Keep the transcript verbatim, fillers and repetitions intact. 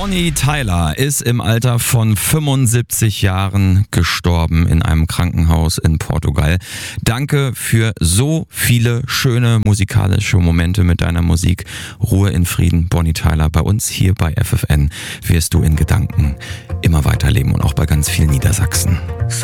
Bonnie Tyler ist im Alter von fünfundsiebzig Jahren gestorben in einem Krankenhaus in Portugal. Danke für so viele schöne musikalische Momente mit deiner Musik. Ruhe in Frieden, Bonnie Tyler. Bei uns hier bei F F N wirst du in Gedanken immer weiterleben und auch bei ganz vielen Niedersachsen.